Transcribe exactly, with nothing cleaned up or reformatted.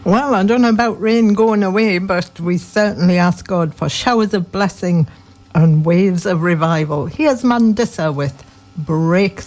Well, I don't know about rain going away, but we certainly ask God for showers of blessing and waves of revival. Here's Mandissa with Break